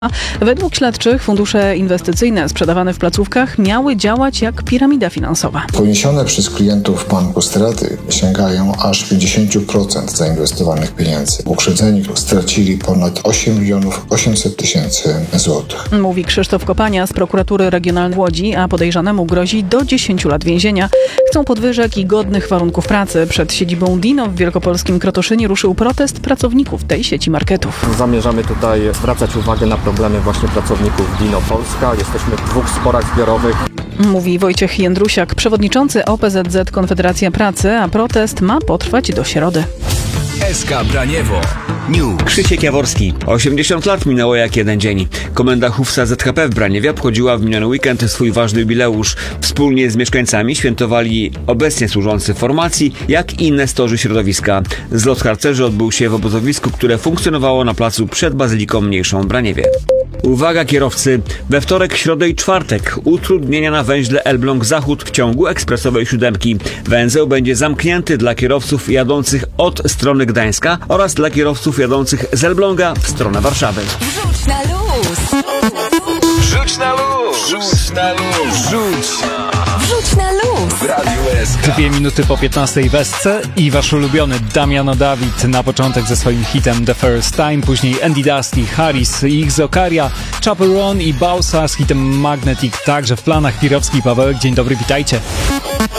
Według śledczych fundusze inwestycyjne sprzedawane w placówkach miały działać jak piramida finansowa. Poniesione przez klientów banku straty sięgają aż 50% zainwestowanych pieniędzy. Uprzedzeni stracili ponad 8 800 000 złotych. Mówi Krzysztof Kopania z prokuratury regionalnej w Łodzi, a podejrzanemu grozi do 10 lat więzienia. Chcą podwyżek i godnych warunków pracy. Przed siedzibą Dino w wielkopolskim Krotoszynie ruszył protest pracowników tej sieci marketów. Zamierzamy tutaj zwracać uwagę na problemy właśnie pracowników Dino Polska. Jesteśmy w 2 sporach zbiorowych. Mówi Wojciech Jędrusiak, przewodniczący OPZZ Konfederacja Pracy, a protest ma potrwać do środy. SK Braniewo News. Krzysiek Jaworski. 80 lat minęło jak jeden dzień. Komenda Hufsa ZHP w Braniewie obchodziła w miniony weekend swój ważny jubileusz. Wspólnie z mieszkańcami świętowali obecnie służący formacji, jak i nestorzy środowiska. Zlot harcerzy odbył się w obozowisku, które funkcjonowało na placu przed Bazyliką Mniejszą w Braniewie. Uwaga kierowcy! We wtorek, środę i czwartek utrudnienia na węźle Elbląg Zachód w ciągu ekspresowej 7. Węzeł będzie zamknięty dla kierowców jadących od strony Gdańska oraz dla kierowców jadących z Elbląga w stronę Warszawy. Wrzuć na luz! Wrzuć na luz! Wrzuć na luz! Wrzuć na luz! W Radiu SK. 2 minuty po 15 w SC i wasz ulubiony Damiano David na początek ze swoim hitem The First Time, później Andy Dusty, Harris i ich Zokaria, Chaperon i Bausa z hitem Magnetic, także w planach. Pirowski i Pawełek, dzień dobry, witajcie.